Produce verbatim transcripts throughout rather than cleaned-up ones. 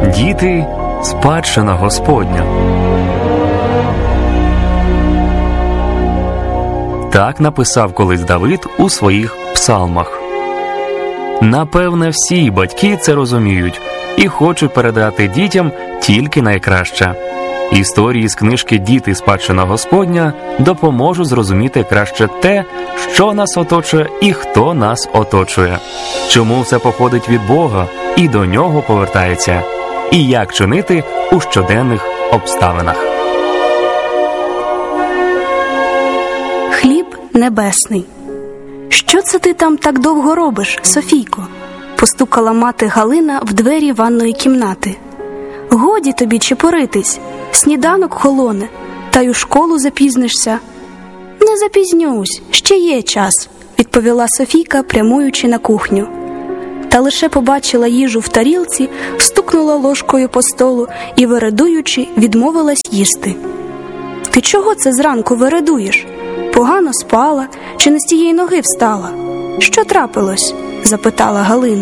Діти – спадщина Господня. Так написав колись Давид у своїх псалмах. Напевне, всі батьки це розуміють і хочуть передати дітям тільки найкраще. Історії з книжки «Діти – спадщина Господня» допоможуть зрозуміти краще те, що нас оточує і хто нас оточує, чому все походить від Бога і до Нього повертається, і як чинити у щоденних обставинах. Хліб небесний. «Що це ти там так довго робиш, Софійко?» – постукала мати Галина в двері ванної кімнати. «Годі тобі чепуритись, сніданок холоне, та й у школу запізнишся». «Не запізнюсь, ще є час», – відповіла Софійка, прямуючи на кухню. Та лише побачила їжу в тарілці, стукнула ложкою по столу і, вередуючи, відмовилась їсти. «Ти чого це зранку вередуєш? Погано спала чи не з тієї ноги встала? Що трапилось?» – запитала Галина.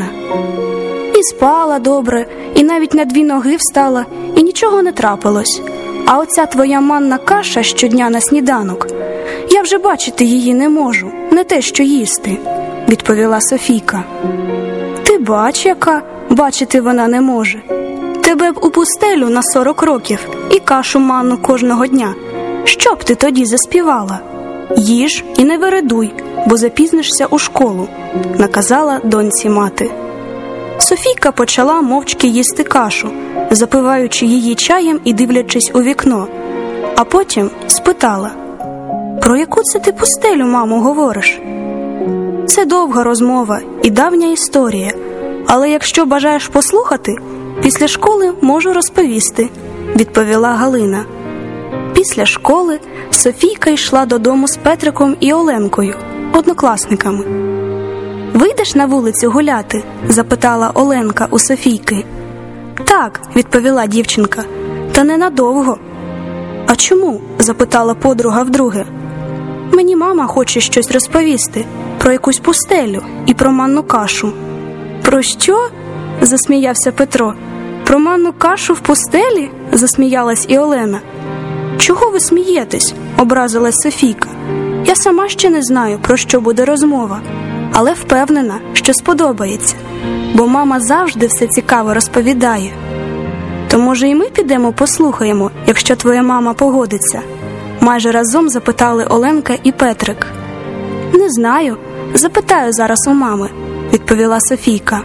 «І спала добре, і навіть на дві ноги встала, і нічого не трапилось. А оця твоя манна каша щодня на сніданок, я вже бачити її не можу, не те, що їсти», – відповіла Софійка. «Ти бач, яка бачити вона не може. Тебе б у пустелю на сорок років і кашу манну кожного дня. Що б ти тоді заспівала? Їж і не вередуй, бо запізнишся у школу», – наказала доньці мати. Софійка почала мовчки їсти кашу, запиваючи її чаєм і дивлячись у вікно, а потім спитала: «Про яку це ти пустелю, мамо, говориш?» «Це довга розмова і давня історія, але якщо бажаєш послухати, після школи можу розповісти», – відповіла Галина. Після школи Софійка йшла додому з Петриком і Оленкою, однокласниками. «Вийдеш на вулицю гуляти?» – запитала Оленка у Софійки. «Так», – відповіла дівчинка, – «та ненадовго». «А чому?» – запитала подруга вдруге. «Мені мама хоче щось розповісти, про якусь пустелю і про манну кашу». «Про що?» – засміявся Петро. «Про манну кашу в пустелі?» – засміялась і Олена. «Чого ви смієтесь?» – образилась Софійка. «Я сама ще не знаю, про що буде розмова, але впевнена, що сподобається, бо мама завжди все цікаво розповідає». «То, може, і ми підемо послухаємо, якщо твоя мама погодиться?» Майже разом запитали Оленка і Петрик. «Не знаю, запитаю зараз у мами», – відповіла Софійка.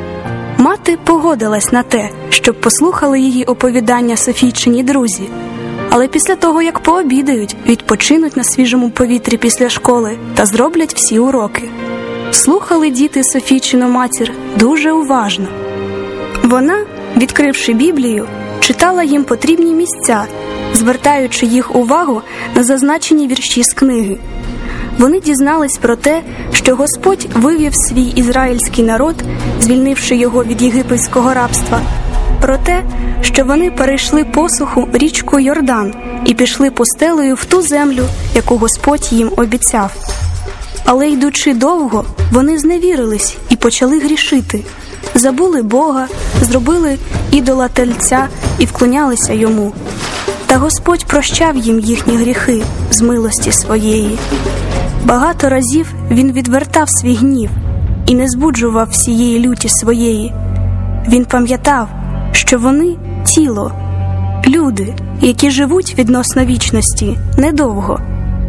Мати погодилась на те, щоб послухали її оповідання Софійчині друзі. Але після того, як пообідають, відпочинуть на свіжому повітрі після школи та зроблять всі уроки. Слухали діти Софійчину матір дуже уважно. Вона, відкривши Біблію, читала їм потрібні місця, звертаючи їх увагу на зазначені вірші з книги. Вони дізнались про те, що Господь вивів свій ізраїльський народ, звільнивши його від єгипетського рабства, про те, що вони перейшли посуху річку Йордан і пішли пустелею в ту землю, яку Господь їм обіцяв. Але йдучи довго, вони зневірились і почали грішити, забули Бога, зробили ідола тельця і вклонялися йому. Та Господь прощав їм їхні гріхи з милості своєї. Багато разів Він відвертав свій гнів і не збуджував всієї люті своєї. Він пам'ятав, що вони – тіло, люди, які живуть відносно вічності недовго.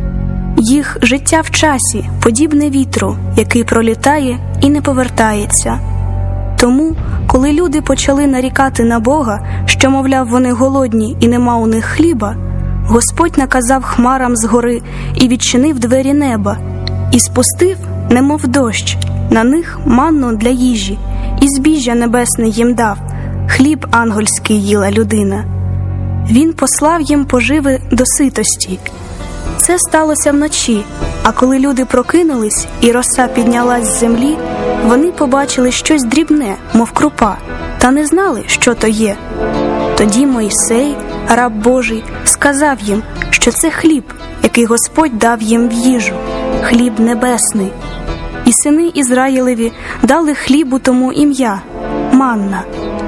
Їх життя в часі подібне вітру, який пролітає і не повертається. Тому, коли люди почали нарікати на Бога, що, мовляв, вони голодні і нема у них хліба, Господь наказав хмарам згори і відчинив двері неба, і спустив, немов дощ, на них манну для їжі, і збіжжя небесне їм дав, хліб ангельський їла людина. Він послав їм поживи до ситості. Це сталося вночі, а коли люди прокинулись і роса піднялась з землі, вони побачили щось дрібне, мов крупа, та не знали, що то є. Тоді Мойсей, раб Божий, сказав їм, що це хліб, який Господь дав їм в їжу, хліб небесний. І сини Ізраїлеві дали хлібу тому ім'я – манна.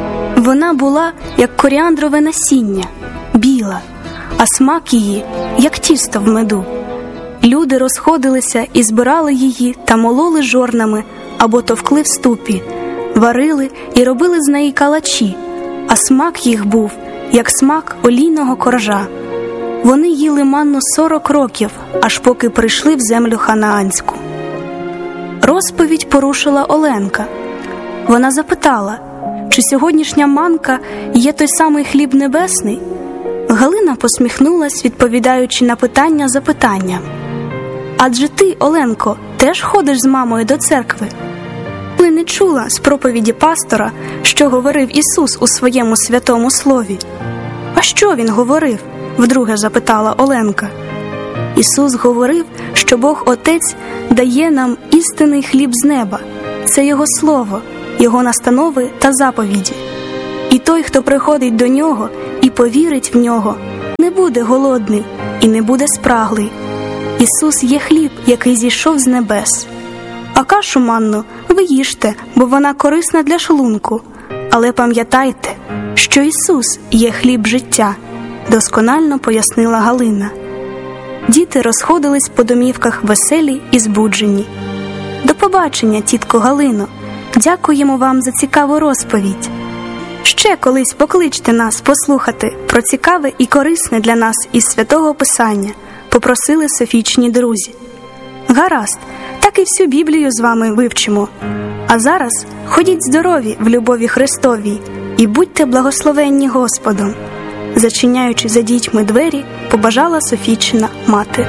Вона була, як коріандрове насіння, біла, а смак її, як тісто в меду. Люди розходилися і збирали її та мололи жорнами або товкли в ступі, варили і робили з неї калачі, а смак їх був, як смак олійного коржа. Вони їли манну сорок років, аж поки прийшли в землю ханаанську. Розповідь порушила Оленка. Вона запитала, чи сьогоднішня манка є той самий хліб небесний? Галина посміхнулась, відповідаючи на питання запитанням. Адже ти, Оленко, теж ходиш з мамою до церкви? Ти не чула з проповіді пастора, що говорив Ісус у своєму святому слові? А що він говорив? Вдруге запитала Оленка. Ісус говорив, що Бог Отець дає нам істинний хліб з неба. Це Його слово, Його настанови та заповіді. І той, хто приходить до Нього і повірить в Нього, не буде голодний і не буде спраглий. Ісус є хліб, який зійшов з небес. А кашу манну ви їжте, бо вона корисна для шлунку. Але пам'ятайте, що Ісус є хліб життя, досконально пояснила Галина. Діти розходились по домівках веселі і збуджені. До побачення, тітко Галино. Дякуємо вам за цікаву розповідь. Ще колись покличте нас послухати про цікаве і корисне для нас із Святого Писання, попросили Софійчині друзі. Гаразд, так і всю Біблію з вами вивчимо. А зараз ходіть здорові в любові Христовій і будьте благословенні Господом. Зачиняючи за дітьми двері, побажала Софійчина мати.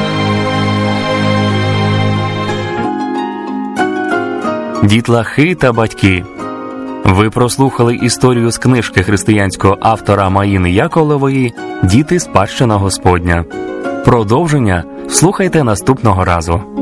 Дітлахи та батьки. Ви прослухали історію з книжки християнського автора Маїни Яковлевої «Діти – спадщина Господня». Продовження слухайте наступного разу.